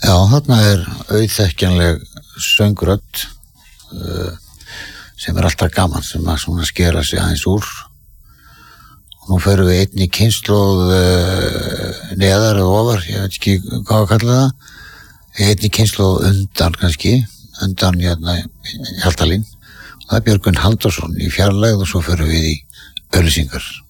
Já, þarna auðþekkjanleg söngrödd sem alltaf gaman, sem að svona skera sig aðeins úr. Og nú förum við einni kynslóð neðar eða ofar, ég veit ekki hvað að kalla það. Einni kynslóð undan kannski, undan Hjaltalín. Og það Björgvin Halldórsson í fjarlægð og svo förum við í auglýsingar.